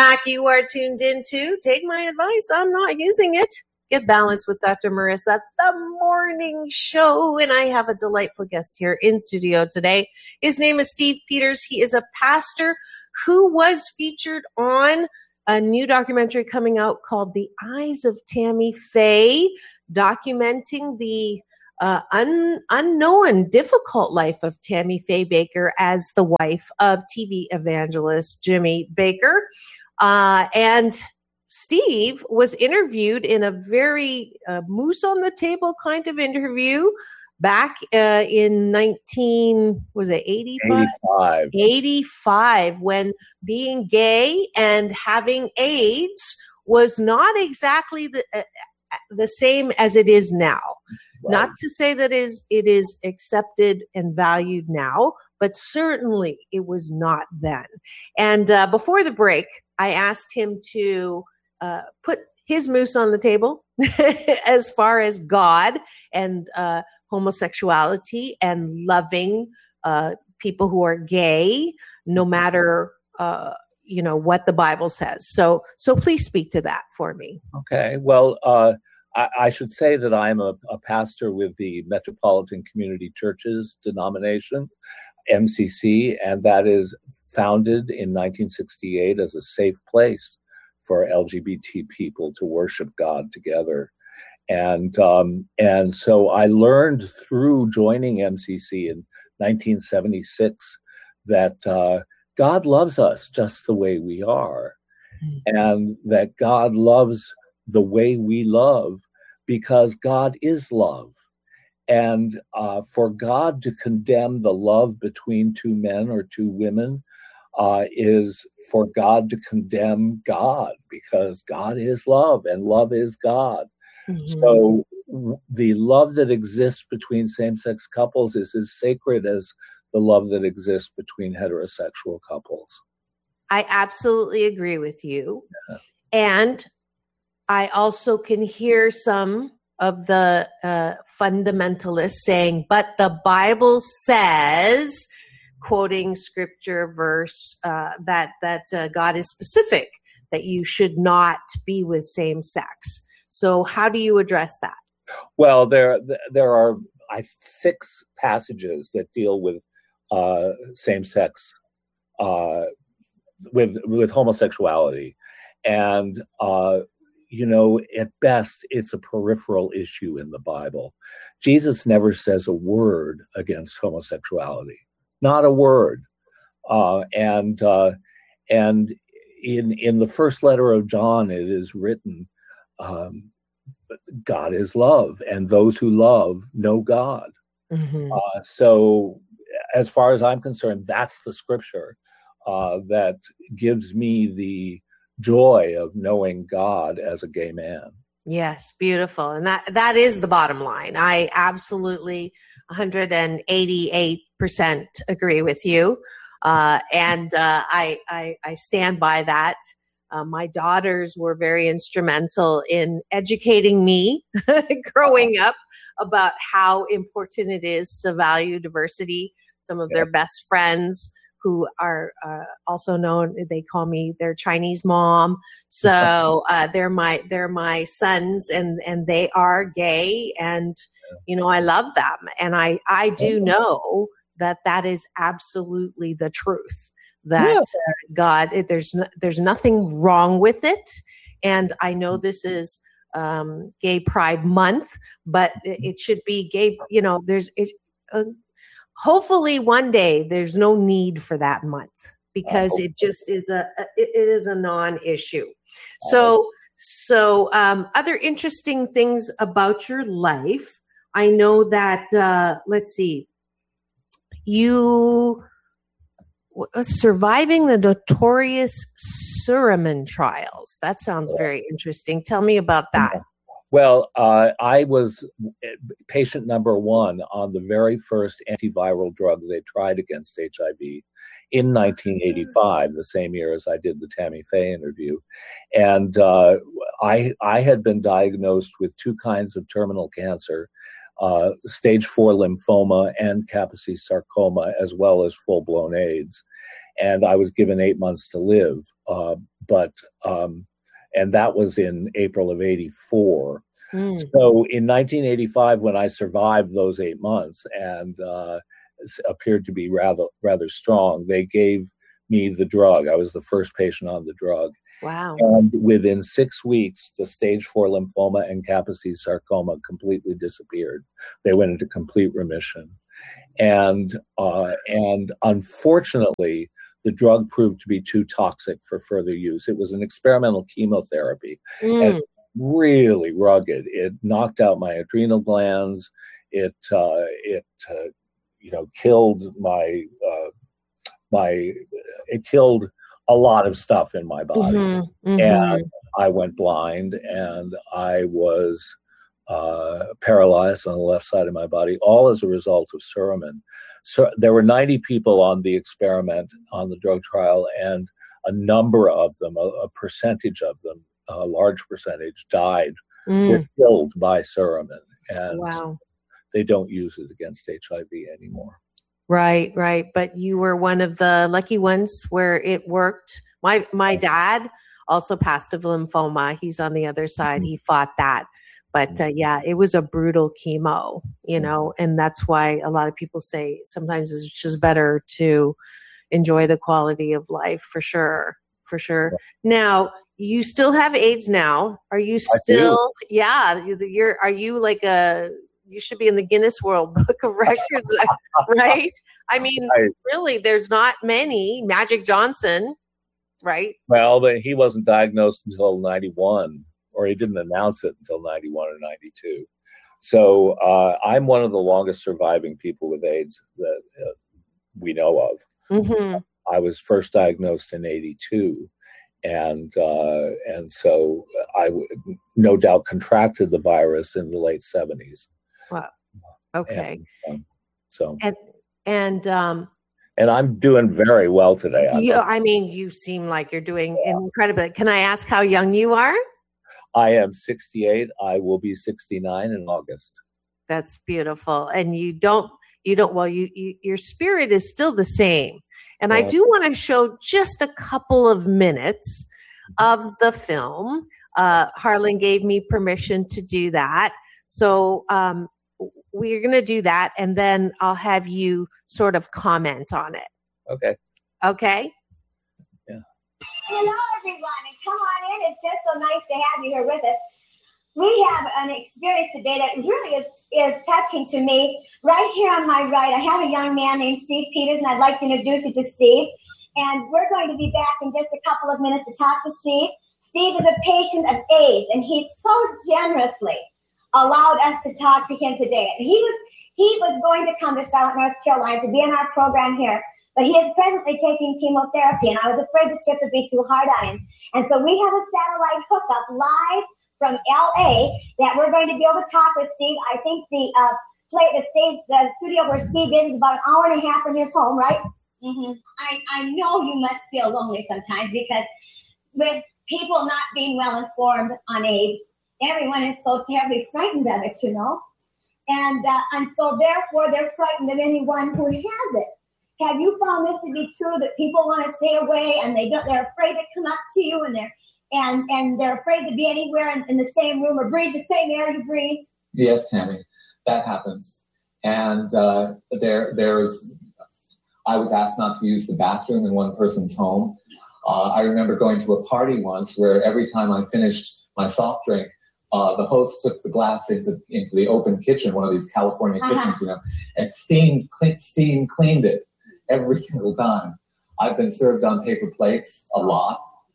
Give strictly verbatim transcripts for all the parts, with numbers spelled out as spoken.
back. You are tuned into Take My Advice. I'm not using it. Get Balanced with Doctor Marissa, the morning show. And I have a delightful guest here in studio today. His name is Steve Peters. He is a pastor who was featured on a new documentary coming out called The Eyes of Tammy Faye, documenting the uh, un- unknown, difficult life of Tammy Faye Bakker as the wife of T V evangelist Jimmy Bakker. Uh, and Steve was interviewed in a very uh, moose on the table kind of interview back uh, in nineteen, was it eighty-five? eighty-five. eighty-five, when being gay and having AIDS was not exactly the uh, the same as it is now. Right. Not to say that is it is accepted and valued now, but certainly it was not then. And uh, before the break, I asked him to uh, put his moose on the table as far as God and uh, homosexuality and loving uh, people who are gay, no matter uh, you know what the Bible says. So, so please speak to that for me. Okay. Well, uh, I, I should say that I'm a, a pastor with the Metropolitan Community Churches denomination, M C C, and that is founded in nineteen sixty-eight as a safe place for L G B T people to worship God together. And um, and so I learned through joining M C C in nineteen seventy-six that uh, God loves us just the way we are, mm-hmm. and that God loves the way we love because God is love. And uh, for God to condemn the love between two men or two women uh, is for God to condemn God, because God is love and love is God. Mm-hmm. So w- the love that exists between same-sex couples is as sacred as the love that exists between heterosexual couples. I absolutely agree with you. Yeah. And I also can hear some of the uh, fundamentalists saying, but the Bible says, quoting scripture verse, uh, that, that uh, God is specific, that you should not be with same sex. So how do you address that? Well, there there are I, six passages that deal with uh, same-sex, uh, with with homosexuality, and uh, you know, at best, it's a peripheral issue in the Bible. Jesus never says a word against homosexuality, not a word, uh, and uh, and in in the first letter of John, it is written, Um, God is love, and those who love know God. Mm-hmm. Uh, so as far as I'm concerned, that's the scripture uh, that gives me the joy of knowing God as a gay man. Yes, beautiful. And that that is the bottom line. I absolutely one hundred eighty-eight percent agree with you. Uh, and uh, I, I, I stand by that. Uh, my daughters were very instrumental in educating me growing up about how important it is to value diversity. Some of yeah. their best friends who are uh, also known, they call me their Chinese mom. So uh, they're my they're my sons, and and they are gay, and you know I love them, and I I do know that that is absolutely the truth. That yeah. uh, God, it, there's no, there's nothing wrong with it, and I know this is um, Gay Pride Month, but it, it should be gay. You know, there's it, uh, hopefully one day there's no need for that month, because it just is a it, it is a non-issue. So so um, other interesting things about your life. I know that uh, let's see, you. Surviving the notorious Surman trials. That sounds very interesting. Tell me about that. Well, uh, I was patient number one on the very first antiviral drug they tried against H I V in nineteen eighty-five, the same year as I did the Tammy Faye interview. And uh, I, I had been diagnosed with two kinds of terminal cancer, uh, stage four lymphoma and Kaposi sarcoma, as well as full-blown AIDS. and I was given eight months to live. Uh, but um, and that was in April of eighty-four. Mm. So in nineteen eighty-five, when I survived those eight months and uh, appeared to be rather rather strong, they gave me the drug. I was the first patient on the drug. Wow. And within six weeks, the stage four lymphoma and Kaposi's sarcoma completely disappeared. They went into complete remission. And uh, and unfortunately, the drug proved to be too toxic for further use. It was an experimental chemotherapy, mm. and really rugged. It knocked out my adrenal glands. It uh, it uh, you know killed my uh, my it killed a lot of stuff in my body, mm-hmm. Mm-hmm. and I went blind, and I was uh, paralyzed on the left side of my body, all as a result of Suramin. So there were ninety people on the experiment, on the drug trial, and a number of them, a, a percentage of them, a large percentage, died, mm. were killed by Suramin, and wow. they don't use it against H I V anymore. Right, right. But you were one of the lucky ones where it worked. My my dad also passed of lymphoma. He's on the other side. He fought that. But uh, yeah, it was a brutal chemo, you know, and that's why a lot of people say sometimes it's just better to enjoy the quality of life, for sure, for sure. Now, you still have AIDS now. Are you still, yeah, you're, are you like a, you should be in the Guinness World Book of Records, right? I mean, I, really, there's not many. Magic Johnson, right? Well, but he wasn't diagnosed until ninety-one. Or he didn't announce it until ninety-one or ninety-two. So uh, I'm one of the longest surviving people with AIDS that uh, we know of. Mm-hmm. I was first diagnosed in eighty-two. And uh, and so I w- no doubt contracted the virus in the late seventies. Wow. Okay. And, um, so and and um, and I'm doing very well today. You, I mean, you seem like you're doing yeah. incredibly. Can I ask how young you are? I am sixty-eight. I will be sixty-nine in August. That's beautiful. And you don't, you don't, well, you, you your spirit is still the same. And yeah. I do want to show just a couple of minutes of the film. Uh, Harlan gave me permission to do that. So um, we're going to do that. And then I'll have you sort of comment on it. Okay. Okay. Hello, everyone, and come on in. It's just so nice to have you here with us. We have an experience today that really is, is touching to me. Right here on my right, I have a young man named Steve Peters, and I'd like to introduce you to Steve. And we're going to be back in just a couple of minutes to talk to Steve. Steve is a patient of AIDS, and he's so generously allowed us to talk to him today. And he was he was going to come to Charlotte, North Carolina to be in our program here. But he is presently taking chemotherapy, and I was afraid the trip would be too hard on him. And so we have a satellite hookup live from L A that we're going to be able to talk with Steve. I think the uh, play the stage, the studio where Steve is, is about an hour and a half from his home, right? Mm-hmm. I, I know you must feel lonely sometimes because with people not being well informed on AIDS, everyone is so terribly frightened of it, you know? And, uh, and so therefore they're frightened of anyone who has it. Have you found this to be true, that people want to stay away and they don't, they're afraid to come up to you and they're and and they're afraid to be anywhere in, in the same room or breathe the same air you breathe? Yes, Tammy, that happens. And uh, there there is, I was asked not to use the bathroom in one person's home. Uh, I remember going to a party once where every time I finished my soft drink, uh, the host took the glass into into the open kitchen, one of these California uh-huh. kitchens, you know, and steamed clean, steam cleaned it. Every single time. I've been served on paper plates a lot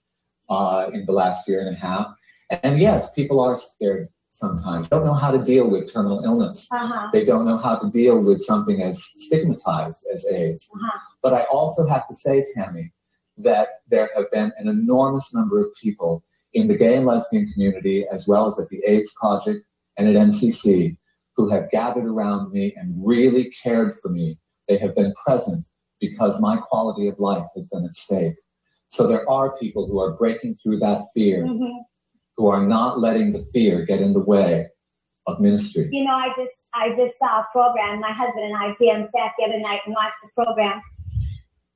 uh, in the last year and a half. And yes, people are scared sometimes. They don't know how to deal with terminal illness. Uh-huh. They don't know how to deal with something as stigmatized as AIDS. Uh-huh. But I also have to say, Tammy, that there have been an enormous number of people in the gay and lesbian community, as well as at the AIDS Project and at M C C, who have gathered around me and really cared for me. They have been present because my quality of life has been at stake. So there are people who are breaking through that fear, mm-hmm. who are not letting the fear get in the way of ministry. You know, I just I just saw a program. My husband and I, Jim, sat the other night and watched the program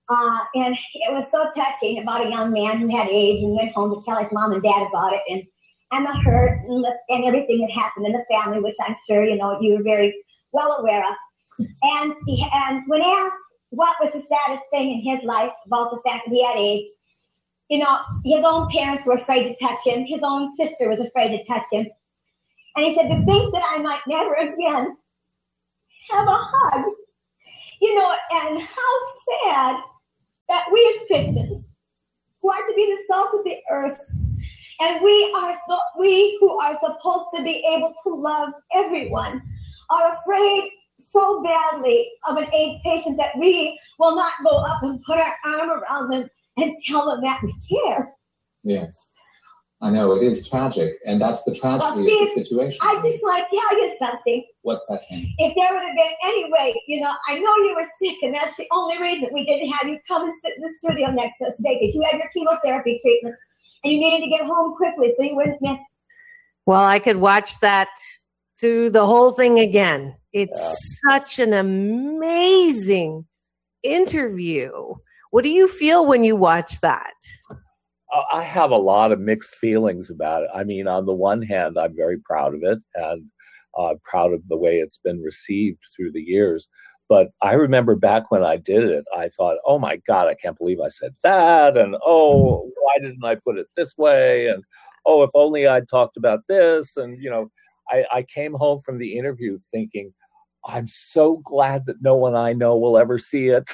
Uh, and it was so touching about a young man who had AIDS and went home to tell his mom and dad about it, and and the hurt and, the, and everything that happened in the family, which I'm sure you know you were very well aware of. And he, and when asked what was the saddest thing in his life about the fact that he had AIDS, you know, his own parents were afraid to touch him. His own sister was afraid to touch him. And he said, to think that I might never again have a hug, you know, and how sad that we as Christians, who are to be the salt of the earth, and we are the, we who are supposed to be able to love everyone, are afraid so badly of an AIDS patient that we will not go up and put our arm around them and tell them that we care. Yes, I know, it is tragic, and that's the tragedy well, Steve, of the situation. I just want to tell you something. What's that, Kenny? If there would have been any way, you know, I know you were sick, and that's the only reason we didn't have you come and sit in the studio next to us today, because you had your chemotherapy treatments, and you needed to get home quickly so you wouldn't miss. Well, I could watch that through the whole thing again. It's yeah. such an amazing interview. What do you feel when you watch that? I have a lot of mixed feelings about it. I mean, on the one hand, I'm very proud of it and uh, proud of the way it's been received through the years. But I remember back when I did it, I thought, oh my God, I can't believe I said that. And oh, why didn't I put it this way? And oh, if only I'd talked about this. And, you know, I, I came home from the interview thinking, I'm so glad that no one I know will ever see it.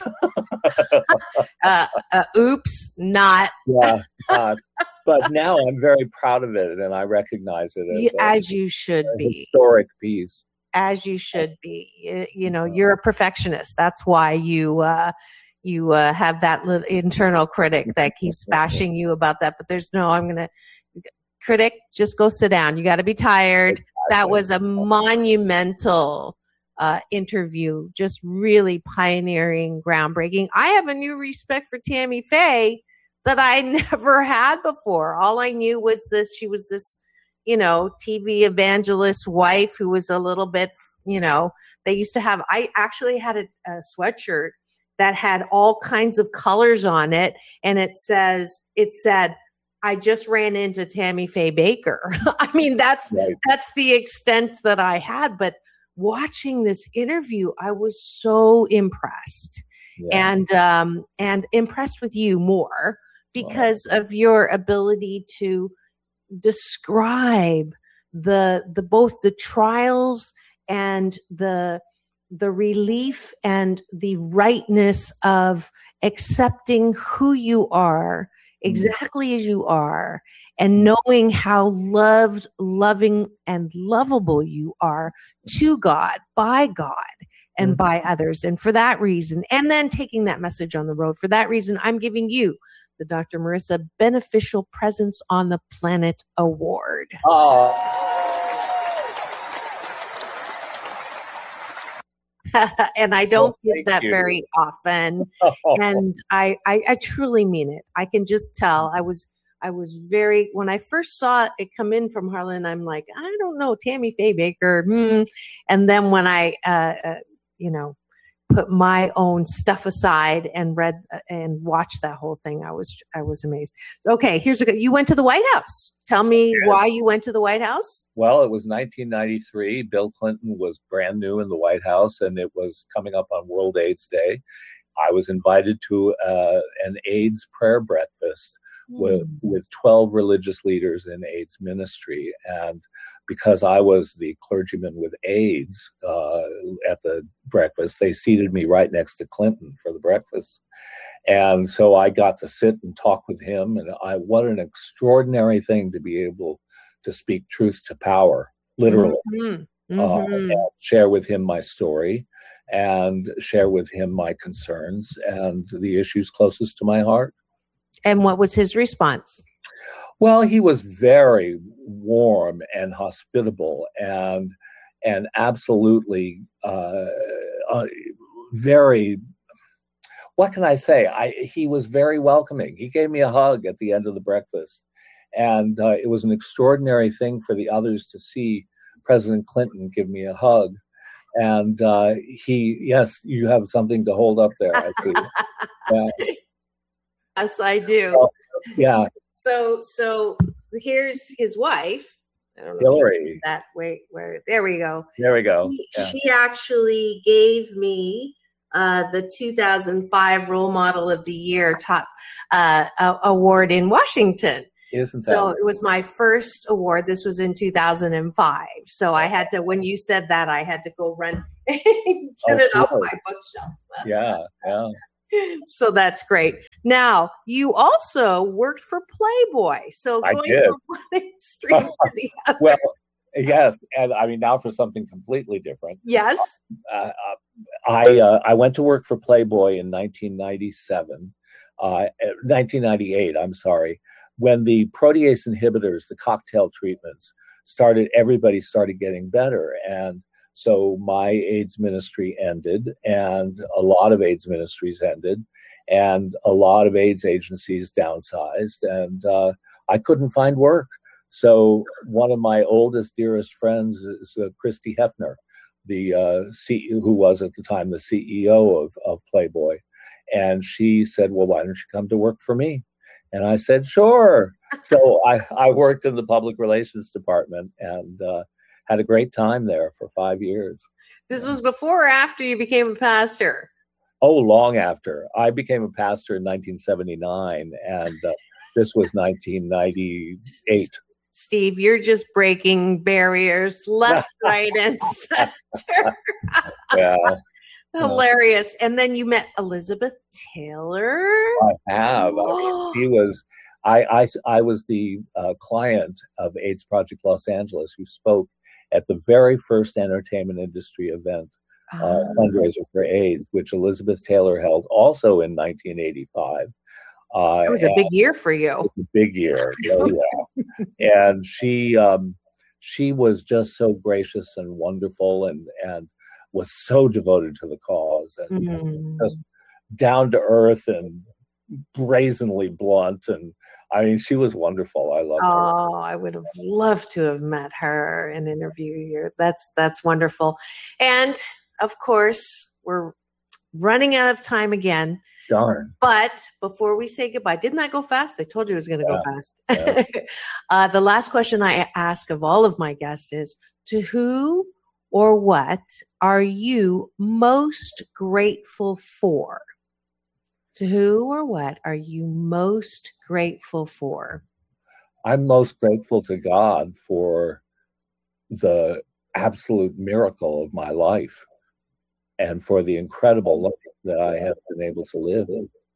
uh, uh, oops, not. yeah, uh, but now I'm very proud of it, and I recognize it as, you, a, as you should a be. Historic piece. As you should be. You know, you're a perfectionist. That's why you uh, you uh, have that little internal critic that keeps bashing you about that. But there's no, I'm going to. Critic, just go sit down. You got to be tired. That was a monumental uh, interview, just really pioneering, groundbreaking. I have a new respect for Tammy Faye that I never had before. All I knew was this, she was this, you know, T V evangelist wife who was a little bit, you know, they used to have, I actually had a, a sweatshirt that had all kinds of colors on it. And it says, it said, I just ran into Tammy Faye Bakker. I mean, that's right. That's the extent that I had. But watching this interview, I was so impressed, yeah. and um, and impressed with you more because wow. of your ability to describe the the both the trials and the the relief and the rightness of accepting who you are. Exactly as you are, and knowing how loved, loving, and lovable you are to God, by God, and mm-hmm. by others. And for that reason, and then taking that message on the road, for that reason, I'm giving you the Doctor Marissa Beneficial Presence on the Planet Award. Oh. And I don't well, give that you. very often. And I, I, I truly mean it. I can just tell. I was I was very, when I first saw it come in from Harlan, I'm like, I don't know, Tammy Faye Bakker. Hmm. And then when I, uh, uh, you know, put my own stuff aside and read uh, and watched that whole thing, I was I was amazed. Okay, here's a good. You went to the White House. Tell me yes. why you went to the White House. Well, it was nineteen ninety-three. Bill Clinton was brand new in the White House, and it was coming up on World AIDS Day. I was invited to uh, an AIDS prayer breakfast mm. with with twelve religious leaders in AIDS ministry, and because I was the clergyman with AIDS uh, at the breakfast, they seated me right next to Clinton for the breakfast. And so I got to sit and talk with him. And I, what an extraordinary thing to be able to speak truth to power, literally, mm-hmm. Uh, mm-hmm. and share with him my story and share with him my concerns and the issues closest to my heart. And what was his response? Well, he was very warm and hospitable and and absolutely uh, uh, very, what can I say? I, he was very welcoming. He gave me a hug at the end of the breakfast. And uh, it was an extraordinary thing for the others to see President Clinton give me a hug. And uh, he, yes, you have something to hold up there, I see. Yeah. Yes, I do. Well, yeah. So, so here's his wife. I don't know Hillary. That way, where there we go. There we go. She, Yeah. she actually gave me uh, the two thousand five Role Model of the Year top uh, uh, award in Washington. Isn't that? So it was my first award. This was in two thousand five. So I had to, when you said that, I had to go run and get Oh, it off cool. my bookshelf. Yeah, yeah. So that's great. Now, you also worked for Playboy. So I going did. from one extreme to the other. Well, yes, and I mean now for something completely different. Yes. Uh, I uh, I went to work for Playboy in nineteen ninety-seven, uh, nineteen ninety-eight. I'm sorry, when the protease inhibitors, the cocktail treatments, started. Everybody started getting better, and so my AIDS ministry ended, and a lot of AIDS ministries ended, and a lot of AIDS agencies downsized, and uh, I couldn't find work. So one of my oldest, dearest friends is uh, Christy Hefner, the uh, C- who was at the time the C E O of, of Playboy. And she said, well, why don't you come to work for me? And I said, sure. So I, I worked in the public relations department and uh, had a great time there for five years. This was before or after you became a pastor? Oh, long after. I became a pastor in nineteen seventy-nine, and uh, this was nineteen ninety-eight. Steve, you're just breaking barriers left, right, and center. Yeah. Hilarious. And then you met Elizabeth Taylor. I have. I mean, she was, I, I, I was the uh, client of AIDS Project Los Angeles who spoke at the very first entertainment industry event, uh, Oh. fundraiser for AIDS, which Elizabeth Taylor held also in nineteen eighty-five. Uh, It was a big year for you. It was a big year. Oh, yeah. And she, um, she was just so gracious and wonderful, and and was so devoted to the cause, and Mm. just down to earth and brazenly blunt. And I mean, she was wonderful. I loved her. Oh, I would have loved to have met her and interviewed her. That's that's wonderful. And of course, we're running out of time again. Darn. But before we say goodbye, didn't that go fast? I told you it was going to Yeah. go fast. Yeah. uh, the last question I ask of all of my guests is, to who or what are you most grateful for? To who or what are you most grateful for? I'm most grateful to God for the absolute miracle of my life and for the incredible life that I have been able to live.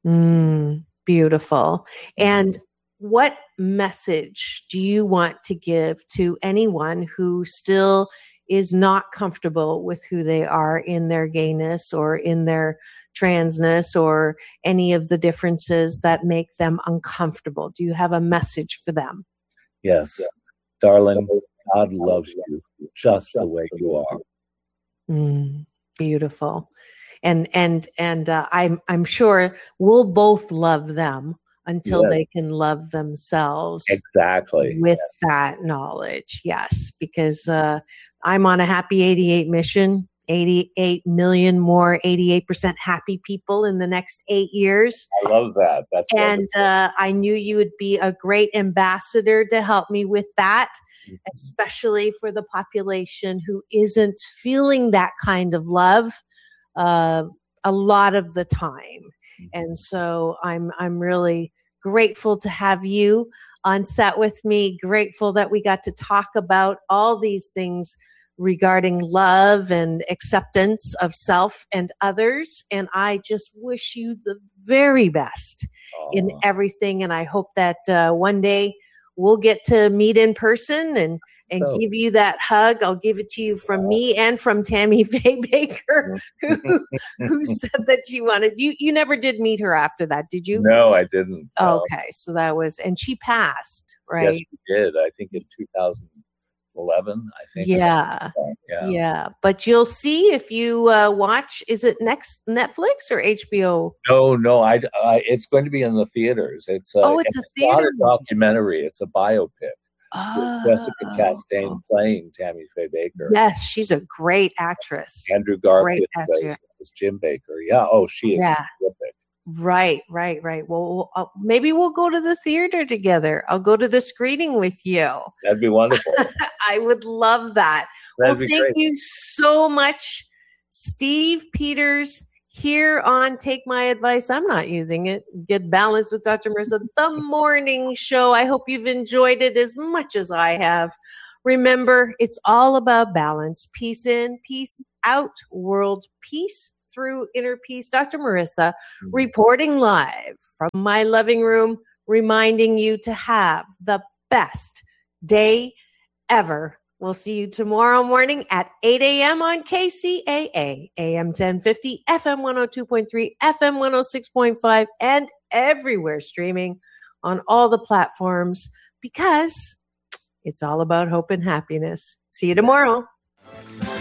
Mm, beautiful. And what message do you want to give to anyone who still is not comfortable with who they are in their gayness or in their transness or any of the differences that make them uncomfortable? Do you have a message for them? Yes, darling, God loves you just the way you are. Mm, beautiful. And and and uh, I'm I'm sure we'll both love them until Yes. they can love themselves. Exactly. With that knowledge, yes, because uh, I'm on a happy eighty-eight mission, eighty-eight million more eighty-eight percent happy people in the next eight years. I love that. That's And wonderful. uh, I knew you would be a great ambassador to help me with that, especially for the population who isn't feeling that kind of love uh, a lot of the time. And so I'm I'm really grateful to have you on set with me. Grateful that we got to talk about all these things regarding love and acceptance of self and others. And I just wish you the very best in Aw. everything. And I hope that uh, one day we'll get to meet in person and and So- give you that hug. I'll give it to you from me and from Tammy Faye Baker, who, who said that she wanted you. You never did meet her after that, did you? No, I didn't. No. Okay, so that was, and she passed, right? Yes, we did. I think in two thousand eleven, I think. Yeah, Yeah. yeah. But you'll see if you uh, watch. Is it next Netflix or H B O? No, no, I, I, it's going to be in the theaters. It's a, Oh, it's a not theater a documentary. It's a biopic Oh. Jessica Chastain playing Tammy Faye Baker. Yes, she's a great actress. Andrew Garfield Great plays as Jim Baker. Yeah. Oh, she is Yeah. terrific. Right, right, right. Well, we'll uh, maybe we'll go to the theater together. I'll go to the screening with you. That'd be wonderful. I would love that. That'd well, be thank great. you so much, Steve Peters, here on Take My Advice. I'm not using it. Get Balanced with Doctor Marissa, the morning show. I hope you've enjoyed it as much as I have. Remember, it's all about balance. Peace in, peace out, world peace through inner peace. Doctor Marissa, mm-hmm. reporting live from my living room, reminding you to have the best day ever. We'll see you tomorrow morning at eight a.m. on K C A A, A M ten fifty, F M one oh two point three, F M one oh six point five, and everywhere streaming on all the platforms, because it's all about hope and happiness. See you tomorrow.